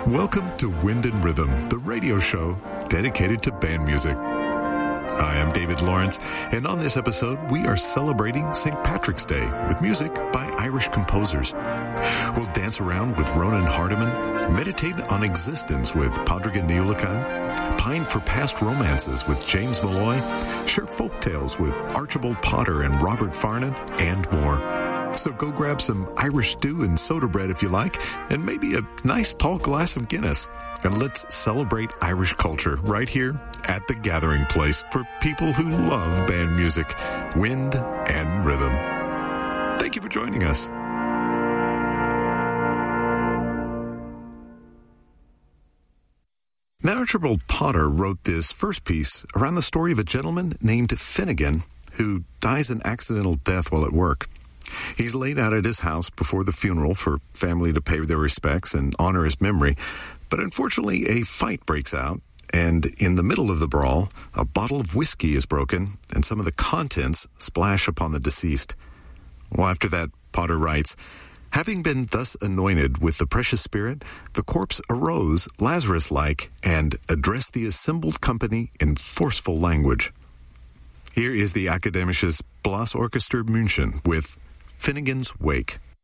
Welcome to Wind and Rhythm, the radio show dedicated to band music. I am David Lawrence, and on this episode, we are celebrating St. Patrick's Day with music by Irish composers. We'll dance around with Ronan Hardiman, meditate on existence with Padraig Ní Uallacháin, pine for past romances with James Molloy, share folk tales with Archibald Potter and Robert Farnon, and more. So go grab some Irish stew and soda bread if you like, and maybe a nice tall glass of Guinness. And let's celebrate Irish culture right here at the gathering place for people who love band music, wind and rhythm. Thank you for joining us. Now, Archibald Potter wrote this first piece around the story of a gentleman named Finnegan who dies an accidental death while at work. He's laid out at his house before the funeral for family to pay their respects and honor his memory. But unfortunately, a fight breaks out, and in the middle of the brawl, a bottle of whiskey is broken, and some of the contents splash upon the deceased. Well, after that, Potter writes, having been thus anointed with the precious spirit, the corpse arose, Lazarus-like, and addressed the assembled company in forceful language. Here is the Akademisches Blasorchester München with Finnegan's Wake.